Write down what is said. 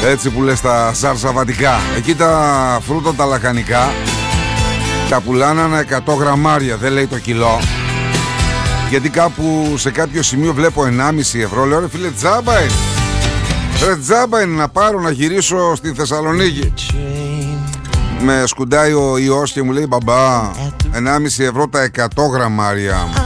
Έτσι που λες τα σαρσαβατικά. Εκεί τα φρούτα τα λαχανικά τα πουλάνε ένα 100 γραμμάρια, δεν λέει το κιλό. Γιατί κάπου σε κάποιο σημείο βλέπω 1,5 ευρώ. Λέω ρε φίλε, τζάμπα είναι. Ρε τζάμπα είναι να πάρω να γυρίσω στη Θεσσαλονίκη. Με σκουντάει ο ιός και μου λέει μπαμπά, 1,5 ευρώ τα 100 γραμμάρια.